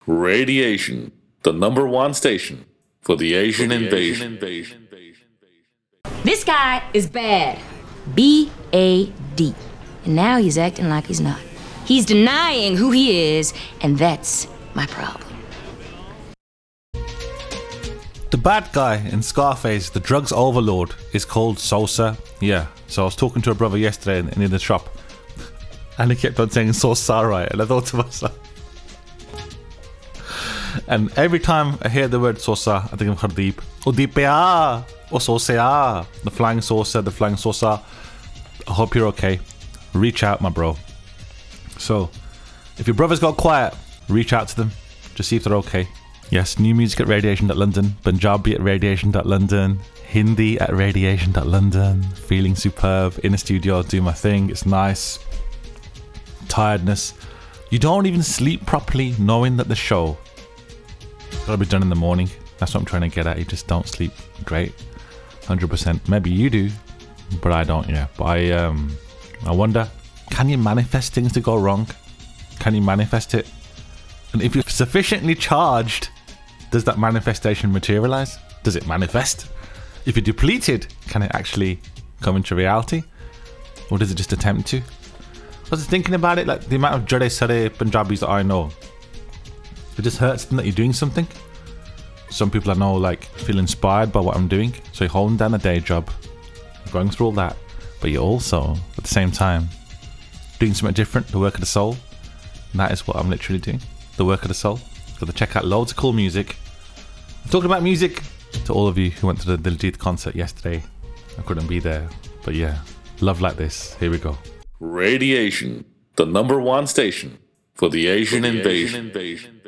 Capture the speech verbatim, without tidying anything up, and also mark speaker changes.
Speaker 1: Radiation, the number one station for the Asian, for the invasion. Asian invasion.
Speaker 2: This guy is bad. B A D. And now he's acting like he's not. He's denying who he is, and that's my problem.
Speaker 3: The bad guy in Scarface, the drugs overlord, is called Sosa. Yeah, so I was talking to a brother yesterday in, in the shop, and he kept on saying Sosa, right? And I thought to myself, and every time I hear the word Sosa, I think of Hardeep. Udipya, or Sosa, the flying saucer, the flying Sosa. I hope you're okay. Reach out, my bro. So, if your brothers got quiet, reach out to them. Just see if they're okay. Yes, new music at radiation dot london, Punjabi at radiation dot london, Hindi at radiation dot london. Feeling superb, in the studio, do my thing, it's nice. Tiredness. You don't even sleep properly knowing that the show gotta be done in the morning. That's what I'm trying to get at. You just don't sleep great. one hundred percent. Maybe you do, but I don't, yeah. But I, um, I wonder, can you manifest things to go wrong? Can you manifest it? And if you're sufficiently charged, does that manifestation materialize? Does it manifest? If you're depleted, can it actually come into reality? Or does it just attempt to? I was thinking about it, like the amount of Jade Sare Punjabis that I know. It just hurts them that you're doing something. Some people I know like feel inspired by what I'm doing. So you're holding down a day job, going through all that, but you're also, at the same time, doing something different, the work of the soul. And that is what I'm literally doing. The work of the soul. Got to check out loads of cool music. I'm talking about music to all of you who went to the Diljit concert yesterday. I couldn't be there, but yeah, love like this. Here we go.
Speaker 1: Radiation, the number one station for the Asian, for the invasion. Asian invasion.